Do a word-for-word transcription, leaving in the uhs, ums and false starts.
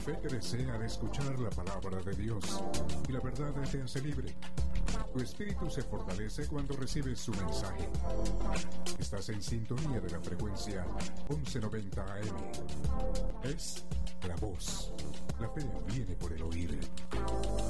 fe crece al escuchar la palabra de Dios y la verdad te hace libre. Tu espíritu se fortalece cuando recibes su mensaje. Estás en sintonía de la frecuencia once noventa A M. Es la voz. La fe viene por el oír.